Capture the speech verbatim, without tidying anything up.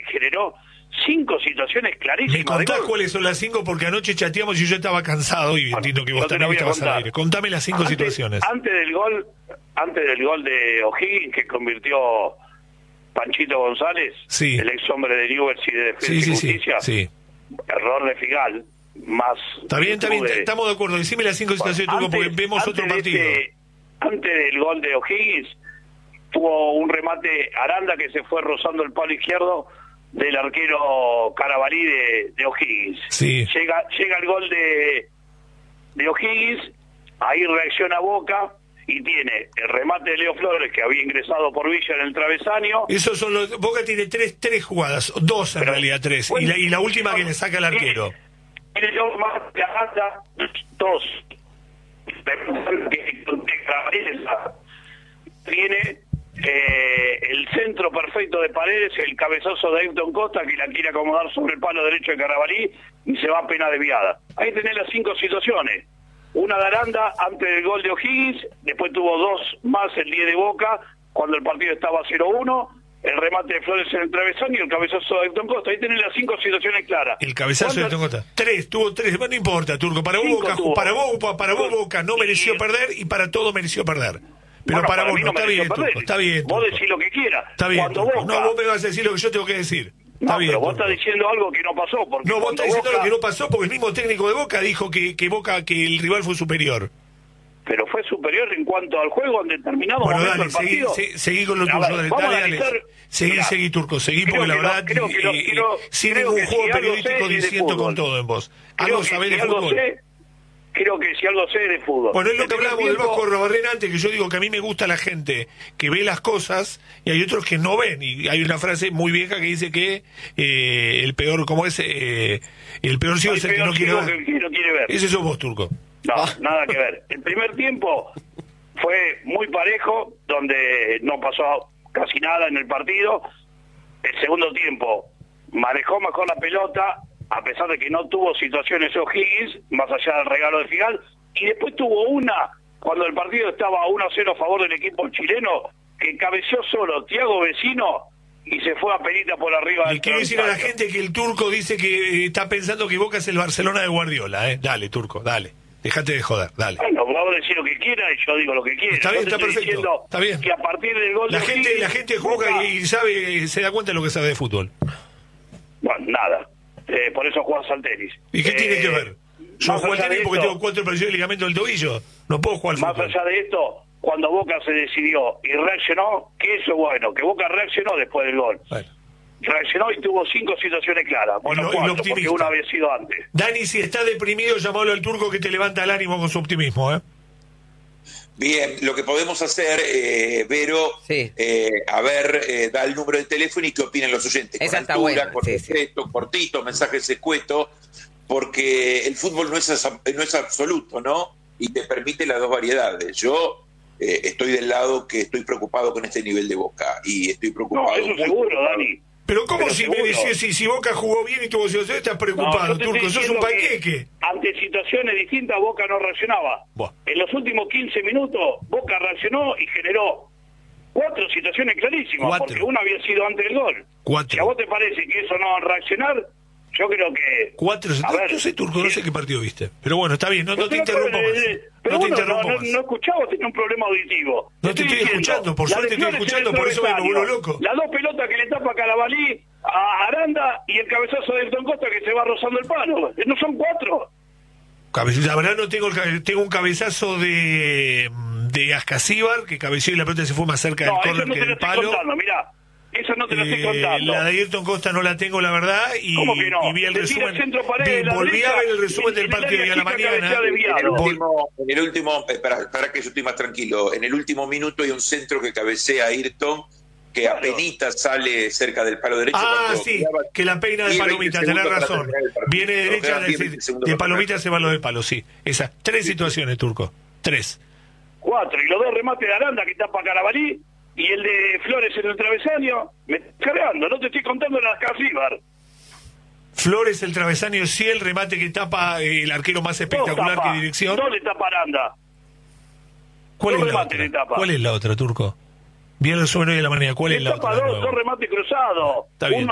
generó cinco situaciones clarísimas. ¿Me contás cuáles son las cinco? Porque anoche chateamos y yo estaba cansado y bueno, entiendo que vos también estabas al aire. Contame las cinco antes, situaciones. Antes del gol, antes del gol de O'Higgins, que convirtió Panchito González, sí. el ex hombre de Newell's y de Defensa sí, sí, y Justicia, sí, sí. error de Figal, más... Está bien, está bien, de... estamos de acuerdo. Decime las cinco situaciones, bueno, Turco, porque vemos otro partido. De este, antes del gol de O'Higgins, tuvo un remate Aranda que se fue rozando el palo izquierdo del arquero Carabalí de, de O'Higgins. Sí. Llega, llega el gol de, de O'Higgins, ahí reacciona Boca y tiene el remate de Leo Flores que había ingresado por Villa en el travesaño. Esos son los... Boca tiene tres tres jugadas, dos en Pero, realidad tres, bueno, y, la, y la última que le saca el arquero. Tiene dos más de Aranda, dos. Tiene eh, el centro perfecto de Paredes, el cabezazo de Ayrton Costa que la quiere acomodar sobre el palo derecho de Carabalí y se va a pena desviada. Ahí tenés las cinco situaciones. Una de Aranda antes del gol de O'Higgins, después tuvo dos más el diez de Boca cuando el partido estaba cero uno, el remate de Flores en el travesaño y el cabezazo de Ayrton Costa. Ahí tenés las cinco situaciones claras. El cabezazo de Ayrton Costa. Tres, tuvo tres, bueno, no importa, Turco. Para vos, Boca, para vos, para vos Boca no mereció perder y para todo mereció perder. Pero bueno, para, para vos no, no, está bien, Turco, está bien, Turco. Vos decís lo que quieras. Está bien, cuando Turco. Boca... No, vos me vas a decir lo que yo tengo que decir. Está no, bien, pero vos Turco. estás diciendo algo que no pasó. Porque no, vos estás diciendo Boca... lo que no pasó porque el mismo técnico de Boca dijo que, que Boca, que el rival fue superior. Pero fue superior en cuanto al juego en determinado bueno, momento dale, del partido. Seguí, seguí, seguí con lo tuyo, ver, dale, vamos dale, a dale. analizar, Seguí, mirá, seguí, Turco, seguí, porque la que verdad, lo, creo que lo, eh, quiero, sin creo ningún que juego si periodístico sé, diciendo con todo en vos. Creo Algo que sabés si de algo fútbol. Sé, creo que si algo sé de fútbol. Bueno, es lo el que hablábamos del tiempo... Vasco Robarrén antes, que yo digo que a mí me gusta la gente que ve las cosas y hay otros que no ven. Y hay una frase muy vieja que dice que eh, el peor, ¿cómo es? Eh, el peor ciego es el que no quiere ver. Que, que no quiere ver. Ese sos vos, Turco. No, nada que ver. El primer tiempo fue muy parejo, donde no pasó casi nada en el partido. El segundo tiempo manejó mejor la pelota, a pesar de que no tuvo situaciones O'Higgins, más allá del regalo de Figal, y después tuvo una, cuando el partido estaba uno a cero a favor del equipo chileno, que cabeceó solo Thiago Vecino y se fue a penita por arriba. Le quiero decir a la gente que el Turco dice que eh, está pensando que Boca es el Barcelona de Guardiola, ¿eh? Dale, Turco, dale. Dejate de joder, dale. Bueno, vos decís lo que quieras y yo digo lo que quiera. Está bien, está perfecto. Está bien. Que a partir del gol la de gente, O'Higgins, la gente juega Boca... y sabe, se da cuenta de lo que sabe de fútbol. Bueno, nada. Eh, por eso jugás al tenis. ¿Y qué eh, tiene que ver? Yo juego al tenis porque esto, tengo cuatro operaciones de ligamento del tobillo. No puedo jugar al más fútbol. Más allá de esto, cuando Boca se decidió y reaccionó, que eso es bueno, que Boca reaccionó después del gol. Bueno. Reaccionó y tuvo cinco situaciones claras. Bueno, y lo, cuatro, y lo porque una había sido antes. Dani, si está deprimido, llamalo al Turco que te levanta el ánimo con su optimismo, ¿eh? Bien, lo que podemos hacer, eh, Vero, sí. eh, a ver, eh, da el número de teléfono y qué opinan los oyentes. Esa con está altura, buena, con sí, respeto, sí. cortito, mensajes escuetos, porque el fútbol no es, no es absoluto, ¿no? Y te permite las dos variedades. Yo eh, estoy del lado que estoy preocupado con este nivel de Boca, y estoy preocupado. No, eso seguro, Dani. Pero ¿cómo Pero si seguro. me decís, si, si Boca jugó bien y tuvo situaciones, estás preocupado, no, Turco? Sos un panqueque. Ante situaciones distintas, Boca no reaccionaba. Buah. En los últimos quince minutos, Boca reaccionó y generó cuatro situaciones clarísimas, cuatro. Porque una había sido antes del gol. Cuatro. Si a vos te parece que eso no es reaccionar, yo creo que... Cuatro. A ver, yo sé, Turco, no sé qué partido viste. Pero bueno, está bien, no, no te no, interrumpo pero, más. Eh, pero no te uno interrumpo no, no, más. no escuchaba, tenía un problema auditivo. No te estoy diciendo, escuchando, por la suerte de estoy Flores escuchando, en el por eso me travesaño, vuelvo loco. Las dos pelotas que le tapa Carabalí a Aranda y el cabezazo de Ayrton Costa que se va rozando el palo. ¿No son cuatro? La verdad no tengo el, tengo un cabezazo de de Ascasíbar que cabeció y la pelota se fue más cerca no, del córner no que del palo. Contando, mirá. Esa no te la estoy contando. Eh, la de Ayrton Costa no la tengo, la verdad, y, ¿Cómo que no? y vi el Le resumen. tira el centro pared vi, de la volví derecha, a ver el resumen y- del y partido de le a la chica mañana. cabecea desviado. En el último, en el último eh, para, para que yo estoy más tranquilo, en el último minuto hay un centro que cabecea Ayrton, que Claro. apenas sale cerca del palo derecho. Ah, cuando sí, quedaba que la peina de diez, Palomita, veinte tenés segundos razón. para terminar el partido. Viene Nos derecha, quedan de, diez, veinte segundos de para Palomita se va lo del palo, sí. Esas tres situaciones, Turco. Tres. Cuatro. Y los dos remates de Aranda que tapa Carabalí y el de Flores en el travesaño. Me estás cargando, no te estoy contando las Casíbar. Flores, el travesaño, sí, el remate que tapa eh, el arquero más espectacular que dirección. No le tapa Aranda. ¿Cuál dos es la remates otra? le tapa. ¿Cuál es la otra, Turco? Bien el resumen hoy de la mañana. ¿Cuál Le es la tapa otra? de dos, nuevo? dos remates cruzados. Está bien. Uno